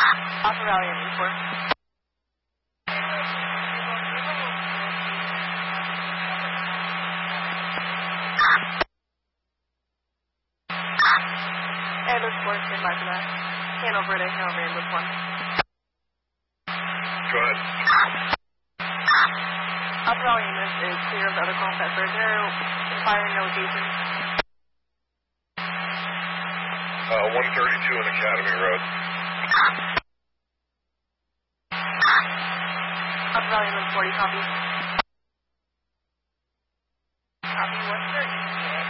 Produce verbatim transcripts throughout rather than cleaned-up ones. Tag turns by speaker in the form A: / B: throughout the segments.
A: Alpha Valley and Newport. Ambulance four, stand by for that. Hanover to Hanover, ambulance one.
B: Go ahead.
A: Alpha Valley ambulance is clear of the other call center. There fire no location.
B: Uh, one thirty-two on Academy Road.
A: Alpha Valley ambulance forty, copy. Copy, one thirty-two.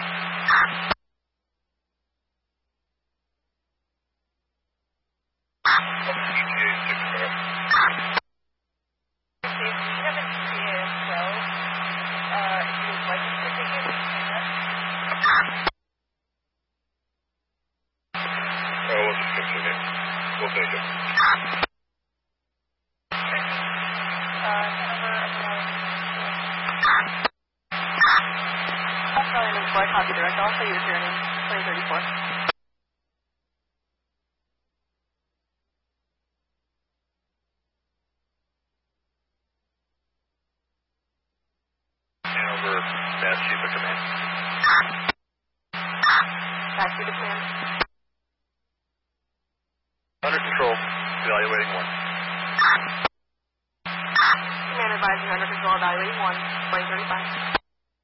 B: We'll take it.
A: I copy direct. I'll say your journey, twenty thirty-four.
B: Hanover, Mass Chief of Command.
A: Back to the command.
B: Under control, evaluating one.
A: Command advising under control, evaluating one, twenty thirty-five.